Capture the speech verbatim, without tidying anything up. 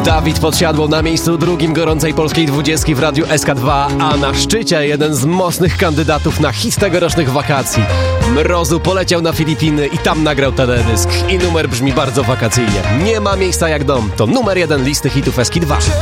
Dawid Podsiadło na miejscu drugim gorącej polskiej dwudziestki w Radiu S K dwa, a na szczycie jeden z mocnych kandydatów na hit tegorocznych wakacji. Mrozu poleciał na Filipiny i tam nagrał teledysk. I numer brzmi bardzo wakacyjnie. Nie ma miejsca jak dom. To numer jeden listy hitów S K dwa.